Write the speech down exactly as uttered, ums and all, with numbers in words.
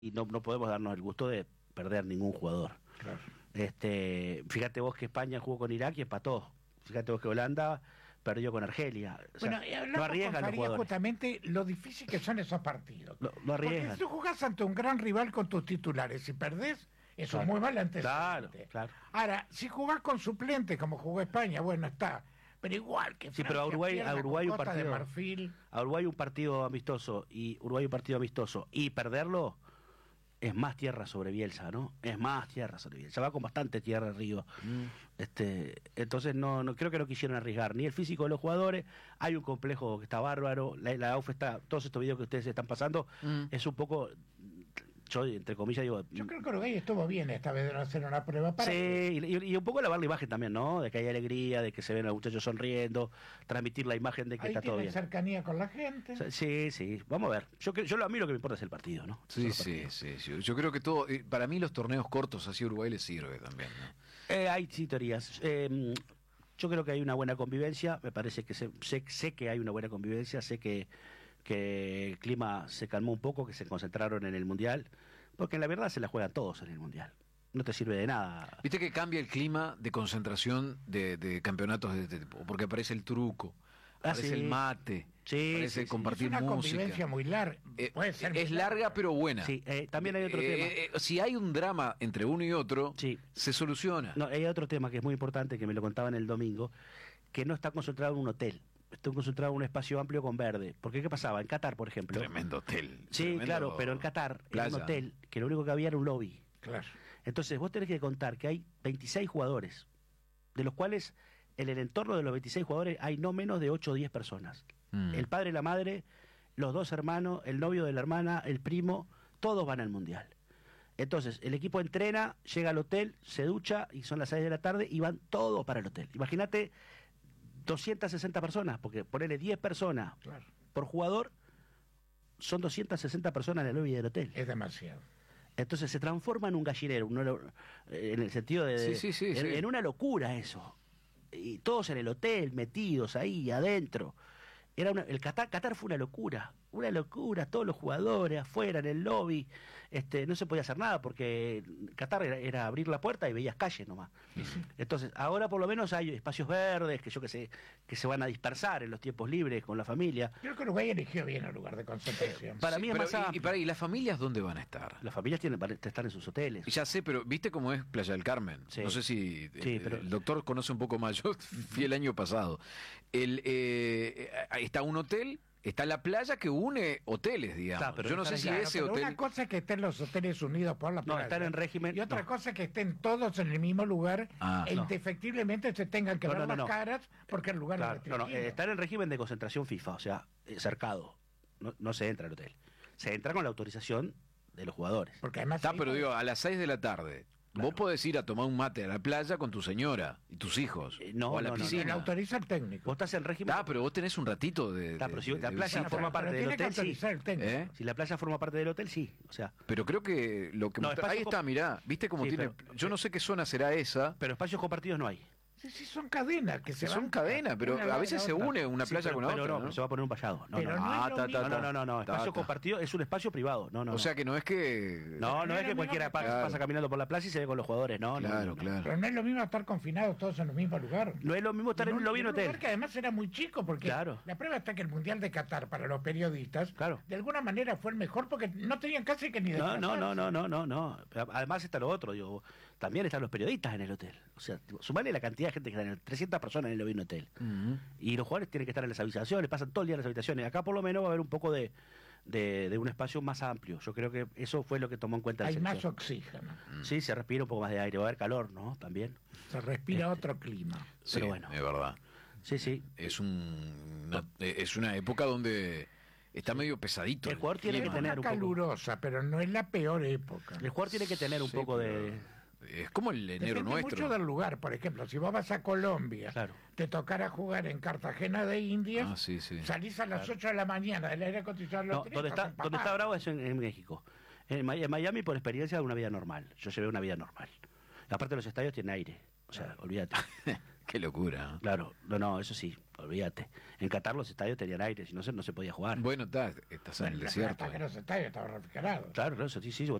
y no, no podemos darnos el gusto de perder ningún jugador. Claro. Este, fíjate vos que España jugó con Irak y empató. Fíjate vos que Holanda perdió con Argelia. O sea, Bueno, y hablamos no arriesgan con los Faría jugadores. justamente lo difícil que son esos partidos. Lo, lo arriesgan. Porque si tú jugás ante un gran rival con tus titulares y perdés, eso Claro. es muy mal antecedente. Claro, claro. Ahora, si jugás con suplentes como jugó España, bueno, está. Pero igual que Sí, Francia pero a Uruguay, pierda a Uruguay con un Costa de partido, Marfil. a Uruguay un partido amistoso y Uruguay un partido amistoso y perderlo es más tierra sobre Bielsa, ¿no? Es más tierra sobre Bielsa. Va con bastante tierra arriba. Mm. Este, entonces no, no creo que no quisieron arriesgar ni el físico de los jugadores. Hay un complejo que está bárbaro. La, la A U F está, todos estos videos que ustedes están pasando, mm. es un poco, yo entre comillas digo. Yo creo que Uruguay estuvo bien esta vez de no hacer una prueba para. Sí, y, y un poco lavar la imagen también, ¿no? De que hay alegría, de que se ven a los muchachos sonriendo, transmitir la imagen de que ahí está todo bien. Cercanía con la gente. Sí, sí, vamos a ver. Yo, yo lo a mí lo que me importa es el partido, ¿no? Sí, sí, sí, sí. Yo creo que todo, para mí los torneos cortos así a Uruguay les sirve también, ¿no? Eh, hay sí teorías. Eh, yo creo que hay una buena convivencia, me parece que se, sé, sé que hay una buena convivencia, sé que, que el clima se calmó un poco, que se concentraron en el Mundial, porque en la verdad se la juegan todos en el Mundial. No te sirve de nada. Viste que cambia el clima de concentración de, de campeonatos de este tipo, porque aparece el truco, aparece ah, sí. el mate, sí, aparece sí, compartir es una música. Convivencia muy larga. Eh, Puede ser es muy larga, larga pero buena. Sí, eh, también hay otro eh, tema. Eh, si hay un drama entre uno y otro, sí. se soluciona. No, hay otro tema que es muy importante, que me lo contaban el domingo, que no está concentrado en un hotel. Está concentrado en un espacio amplio con verde. Porque ¿qué pasaba? En Qatar, por ejemplo. Tremendo hotel. Sí, tremendo claro, pero en Qatar, playa. en un hotel, que lo único que había era un lobby. Claro. Entonces vos tenés que contar que hay veintiséis jugadores, de los cuales en el entorno de los veintiséis jugadores hay no menos de ocho o diez personas. Mm. El padre, la madre, los dos hermanos, el novio de la hermana, el primo, todos van al Mundial. Entonces, el equipo entrena, llega al hotel, se ducha y son las seis de la tarde y van todos para el hotel. Imagínate doscientas sesenta personas, porque ponerle diez personas claro. por jugador, son doscientas sesenta personas en el lobby del hotel. Es demasiado. Entonces se transforma en un gallinero, en el sentido de... Sí, sí, sí, en, sí. en una locura eso. Y todos en el hotel, metidos ahí, adentro. Era una, el Qatar, Qatar fue una locura, una locura, todos los jugadores afuera en el lobby, este, no se podía hacer nada porque Qatar era, era abrir la puerta y veías calle nomás. Sí, sí. Entonces, ahora por lo menos hay espacios verdes que yo que sé, que se van a dispersar en los tiempos libres con la familia. Creo que Uruguay eligió bien el lugar de concentración. Para sí, mí es pero, más y, amplio. y, para, ¿y las familias dónde van a estar? Las familias tienen para estar en sus hoteles. Ya sé, pero ¿viste cómo es Playa del Carmen? Sí. No sé si sí, eh, pero... el doctor conoce un poco más. Yo fui el año pasado. El, eh, está un hotel, está la playa que une hoteles, digamos. Claro, pero yo no sé si claro, ese pero hotel... Una cosa es que estén los hoteles unidos por la playa. No, están en régimen... Y otra no. cosa es que estén todos en el mismo lugar ah, e no. indefectiblemente se tengan que no, ver no, no, las no. caras porque el lugar claro, es no, no, restringido. eh, están en régimen de concentración FIFA, o sea, eh, cercado. No, no se entra al hotel. Se entra con la autorización de los jugadores. Porque además... Está, pero digo, a las seis de la tarde... Claro. Vos podés ir a tomar un mate a la playa con tu señora y tus hijos. Eh, no, o a la no, piscina. No, no, autoriza el técnico. Vos estás en régimen. Ah, pero vos tenés un ratito de. Está, pero si de, la de playa visita. forma parte pero del tiene hotel, que autorizar sí. el técnico. ¿Eh? Si la playa forma parte del hotel, sí. O sea. Pero creo que lo que no, mostrá, ahí está, mirá, viste cómo sí, tiene. pero, yo no sé qué zona será esa. Pero espacios compartidos no hay. Sí, sí, son cadenas que se son van. cadenas, pero a veces se une una sí, playa pero, con la pero otra. No, ¿no? pero se va a poner un vallado. No, pero no, no, ah, es ta, lo ta, mismo. no, no, no, no. Ta, Espacio ta. compartido es un espacio privado. No, no. O sea que no es que. No, no, no es es que lo cualquiera mismo, pasa, claro. pasa caminando por la plaza y se ve con los jugadores. No, Claro, no, no, no. claro. Pero no es lo mismo estar confinados todos en el mismo lugar. No es lo mismo estar en un lobby en hotel. lugar que además era muy chico, porque Claro. la prueba está que el Mundial de Qatar para los periodistas, Claro. de alguna manera fue el mejor porque no tenían casi que ni No, desplazarse. no, no, no, no, no, no. Además está lo otro, digo, también están los periodistas en el hotel. O sea, sumale la cantidad de gente que está en el, trescientas personas en el lobby en hotel. Uh-huh. Y los jugadores tienen que estar en las habitaciones, pasan todo el día en las habitaciones. Acá por lo menos va a haber un poco de, de, de un espacio más amplio. Yo creo que eso fue lo que tomó en cuenta Hay la más selección. oxígeno, Sí, se respira un poco más de aire, va a haber calor, ¿no? También. se respira Este, otro clima. Sí, pero bueno. es verdad. Sí, sí. Es, un, una, es una época donde está medio pesadito. El jugador tiene Es que una tener un poco- calurosa, pero no es la peor época. El jugador tiene que tener un Sí, poco pero de... Es como el enero Depende nuestro. mucho del lugar, por ejemplo, si vos vas a Colombia, Claro. te tocara jugar en Cartagena de Indias, Ah, sí, sí. salís a las Claro. ocho de la mañana del aire acondicionado, No, los tres, donde estás está, donde está empapado. Bravo es en, en México. En, Mi- en Miami, por experiencia, de una vida normal. Yo llevé una vida normal. Aparte, los estadios tienen aire. O sea, olvídate. Qué locura. Claro, no, no, eso sí, olvídate. En Qatar los estadios tenían aire, si no, se- no se podía jugar. Bueno, está, estás en el Bueno, desierto. hasta que los estadios estaban refrigerados. Claro, claro, eso sí, sí,